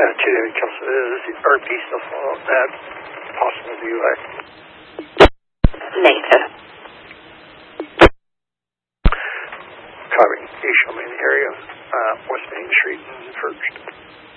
today because or piece of that possible delay. Later. Congregational main area, West Main Street and First.